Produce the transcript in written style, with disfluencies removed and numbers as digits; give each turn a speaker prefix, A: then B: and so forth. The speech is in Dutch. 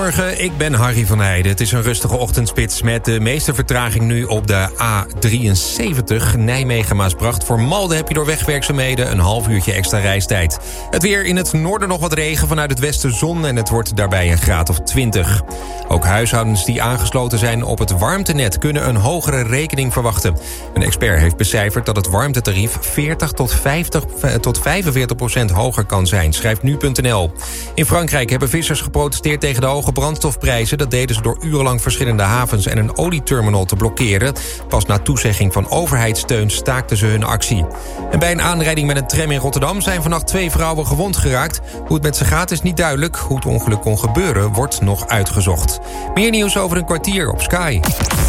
A: Goedemorgen, ik ben Harry van Heijden. Het is een rustige ochtendspits met de meeste vertraging nu op de A73 Nijmegen-Maasbracht. Voor Malden heb je door wegwerkzaamheden een half uurtje extra reistijd. Het weer in het noorden nog wat regen, vanuit het westen zon en het wordt daarbij een graad of 20. Ook huishoudens die aangesloten zijn op het warmtenet kunnen een hogere rekening verwachten. Een expert heeft becijferd dat het warmtetarief 40 tot 45% hoger kan zijn, schrijft nu.nl. In Frankrijk hebben vissers geprotesteerd tegen de hoge brandstofprijzen. Dat deden ze door urenlang verschillende havens en een olieterminal te blokkeren. Pas na toezegging van overheidssteun staakten ze hun actie. En bij een aanrijding met een tram in Rotterdam zijn vannacht 2 vrouwen gewond geraakt. Hoe het met ze gaat is niet duidelijk. Hoe het ongeluk kon gebeuren wordt nog uitgezocht. Meer nieuws over een kwartier op Sky.